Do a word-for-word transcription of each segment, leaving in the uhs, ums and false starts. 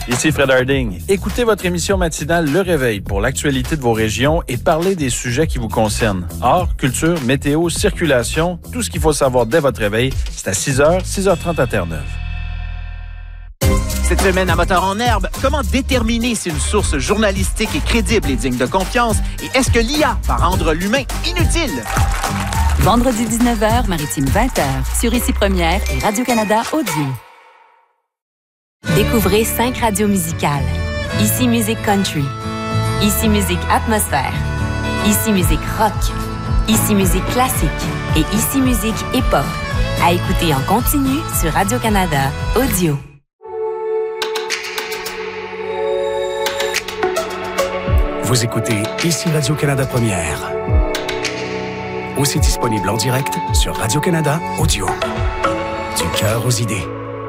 Ici Fred Harding. Écoutez votre émission matinale Le Réveil pour l'actualité de vos régions et parlez des sujets qui vous concernent. Art, culture, météo, circulation, tout ce qu'il faut savoir dès votre réveil, c'est à six heures, six heures trente à Terre-Neuve. Cette semaine à Moteur en herbe, comment déterminer si une source journalistique est crédible et digne de confiance? Et est-ce que l'I A va rendre l'humain inutile? Vendredi dix-neuf heures, Maritime vingt heures, sur Ici Première et Radio-Canada Audio. Découvrez cinq radios musicales. Ici Musique Country. Ici Musique Atmosphère. Ici Musique Rock. Ici Musique Classique. Et Ici Musique Hip-Hop. À écouter en continu sur Radio-Canada Audio. Vous écoutez Ici Radio-Canada Première. Aussi disponible en direct sur Radio-Canada Audio. Du cœur aux idées.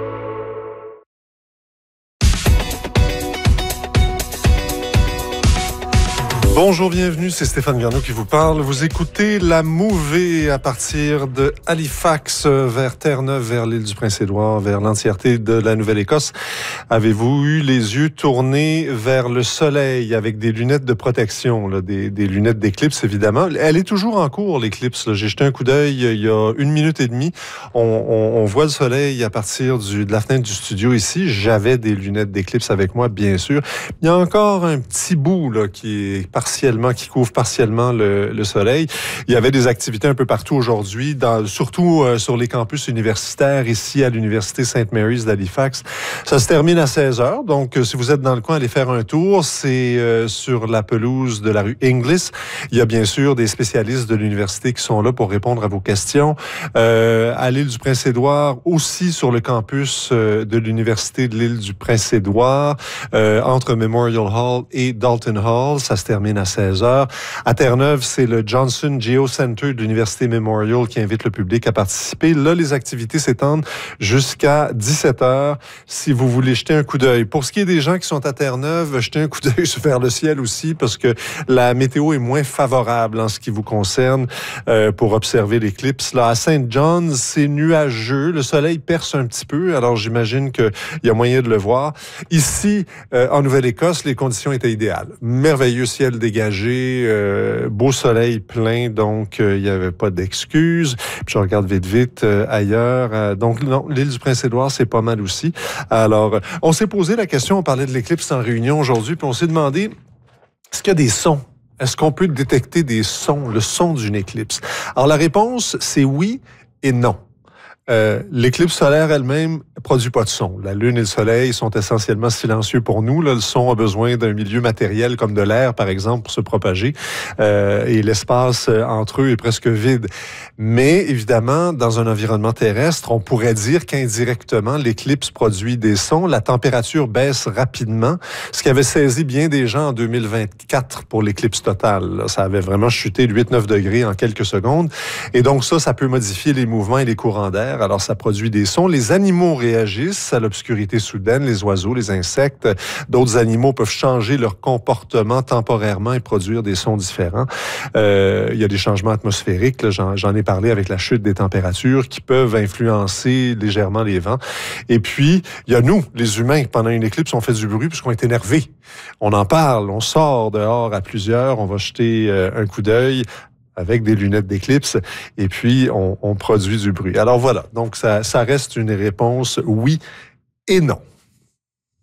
Bonjour, bienvenue, c'est Stéphane Garneau qui vous parle. Vous écoutez la Mouvée à partir de Halifax vers Terre-Neuve, vers l'île du Prince-Édouard, vers l'entièreté de la Nouvelle-Écosse. Avez-vous eu les yeux tournés vers le soleil avec des lunettes de protection, là, des, des lunettes d'éclipse évidemment? Elle est toujours en cours, l'éclipse. Là. J'ai jeté un coup d'œil il y a une minute et demie. On, on, on voit le soleil à partir du, de la fenêtre du studio ici. J'avais des lunettes d'éclipse avec moi, bien sûr. Il y a encore un petit bout là, qui est partiellement, qui couvre partiellement le, le soleil. Il y avait des activités un peu partout aujourd'hui, dans, surtout euh, sur les campus universitaires, ici à l'Université Saint Mary's d'Halifax. Ça se termine à seize heures, donc euh, si vous êtes dans le coin, allez faire un tour. C'est euh, sur la pelouse de la rue Inglis. Il y a bien sûr des spécialistes de l'université qui sont là pour répondre à vos questions. Euh, à l'île du Prince-Édouard, aussi sur le campus euh, de l'Université de l'île du Prince-Édouard, euh, entre Memorial Hall et Dalton Hall. Ça se termine à seize heures. À Terre-Neuve, c'est le Johnson Geo Center de l'Université Memorial qui invite le public à participer. Là, les activités s'étendent jusqu'à dix-sept heures si vous voulez jeter un coup d'œil. Pour ce qui est des gens qui sont à Terre-Neuve, jetez un coup d'œil vers le ciel aussi parce que la météo est moins favorable en ce qui vous concerne euh, pour observer l'éclipse. Là, à Saint John's, c'est nuageux. Le soleil perce un petit peu, alors j'imagine qu'il y a moyen de le voir. Ici, euh, en Nouvelle-Écosse, les conditions étaient idéales. Merveilleux ciel dégagé, euh, beau soleil plein, donc il euh, n'y avait pas d'excuses. Puis je regarde vite vite euh, ailleurs. Euh, donc non, l'île du Prince-Édouard, c'est pas mal aussi. Alors, euh, on s'est posé la question, on parlait de l'éclipse en réunion aujourd'hui, puis on s'est demandé, est-ce qu'il y a des sons? Est-ce qu'on peut détecter des sons, le son d'une éclipse? Alors la réponse, c'est oui et non. Euh, l'éclipse solaire elle-même produit pas de son. La Lune et le Soleil sont essentiellement silencieux pour nous. Là, le son a besoin d'un milieu matériel comme de l'air, par exemple, pour se propager. Euh, et l'espace entre eux est presque vide. Mais évidemment, dans un environnement terrestre, on pourrait dire qu'indirectement, l'éclipse produit des sons. La température baisse rapidement, ce qui avait saisi bien des gens en deux mille vingt-quatre pour l'éclipse totale. Là, ça avait vraiment chuté de huit à neuf degrés en quelques secondes. Et donc ça, ça peut modifier les mouvements et les courants d'air. Alors, ça produit des sons. Les animaux réagissent à l'obscurité soudaine, les oiseaux, les insectes. D'autres animaux peuvent changer leur comportement temporairement et produire des sons différents. Euh, il y a des changements atmosphériques, là, j'en, j'en ai parlé avec la chute des températures qui peuvent influencer légèrement les vents. Et puis, il y a nous, les humains, pendant une éclipse, on fait du bruit puisqu'on est énervé. On en parle, on sort dehors à plusieurs, on va jeter euh, un coup d'œil avec des lunettes d'éclipse, et puis on, on produit du bruit. Alors voilà, donc ça, ça reste une réponse oui et non.